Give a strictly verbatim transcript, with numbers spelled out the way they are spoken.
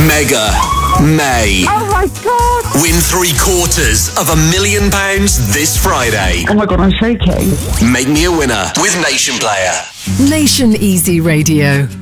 Mega May. Oh my God! Win three quarters of a million pounds this Friday. Oh my God, I'm shaking. Make me a winner with Nation Player. Nation Easy Radio.